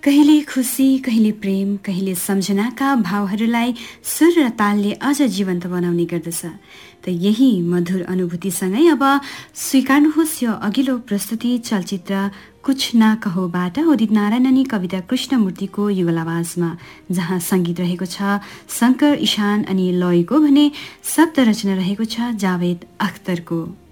कहिले खुसी, कहिले प्रेम, कहिले सम्झनाका भावहरूलाई सुर र तालले अझ जीवन्त बनाउने गर्दछ। त यही मधुर अनुभूतिसँगै अब स्वीकार्नुहोस् यो अघिल्लो प्रस्तुति चलचित्र कुछ ना कहोबाट उदित नारायण अनि कविता कृष्णमूर्तिको युगल आवाजमा, जहाँ सङ्गीत रहेको छ शङ्कर ईशान अनि लयको भने शब्द रचना रहेको छ जावेद अख्तरको।